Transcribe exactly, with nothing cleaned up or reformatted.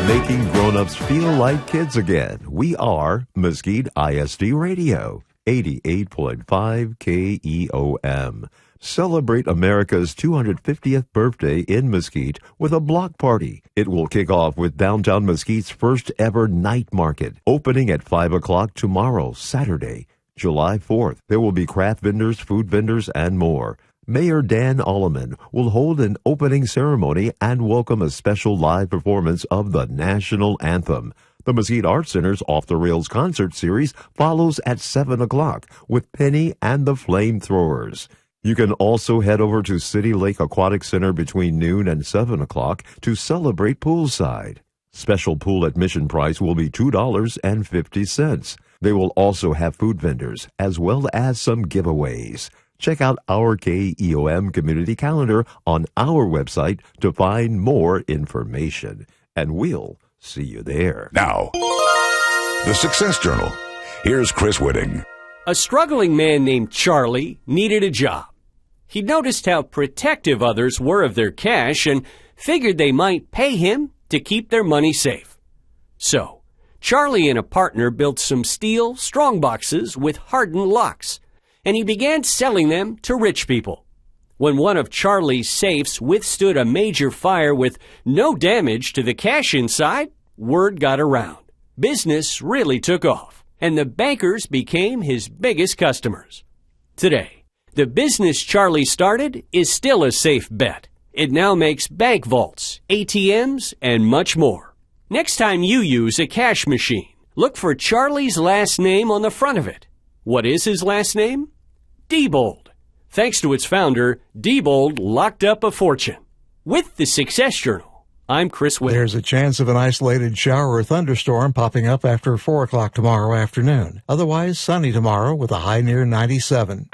Making grown-ups feel like kids again. We are Mesquite I S D Radio, eighty-eight point five K E O M. Celebrate America's two hundred fiftieth birthday in Mesquite with a block party. It will kick off with downtown Mesquite's first ever night market, opening at five o'clock tomorrow, Saturday, July fourth. There will be craft vendors, food vendors, and more. Mayor Dan Alleman will hold an opening ceremony and welcome a special live performance of the national anthem. The Mesquite Arts Center's Off the Rails concert series follows at seven o'clock with Penny and the Flamethrowers. You can also head over to City Lake Aquatic Center between noon and seven o'clock to celebrate poolside. Special pool admission price will be two dollars and fifty cents. They will also have food vendors as well as some giveaways. Check out our K E O M community calendar on our website to find more information. And we'll see you there. Now, the Success Journal. Here's Chris Whitting. A struggling man named Charlie needed a job. He noticed how protective others were of their cash and figured they might pay him to keep their money safe. So, Charlie and a partner built some steel strong boxes with hardened locks, and he began selling them to rich people. When one of Charlie's safes withstood a major fire with no damage to the cash inside, word got around. Business really took off, and the bankers became his biggest customers. Today, the business Charlie started is still a safe bet. It now makes bank vaults, A T Ms, and much more. Next time you use a cash machine, look for Charlie's last name on the front of it. What is his last name? Diebold. Thanks to its founder, Diebold locked up a fortune. With the Success Journal, I'm Chris Whitting. There's a chance of an isolated shower or thunderstorm popping up after four o'clock tomorrow afternoon. Otherwise, sunny tomorrow with a high near ninety-seven.